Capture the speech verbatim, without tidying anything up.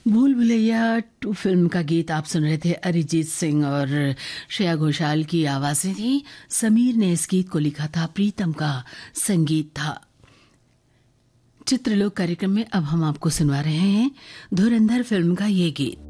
भूल Bhulaiyaa to film का गीत आप सुन रहे थे। अरिजीत सिंह और श्रेया घोषाल की आवाजें थी। समीर ने इस गीत को लिखा था, प्रीतम का संगीत था। चित्रलोक कार्यक्रम में अब हम आपको सुनवा रहे हैं धुरंधर फिल्म का ये गीत।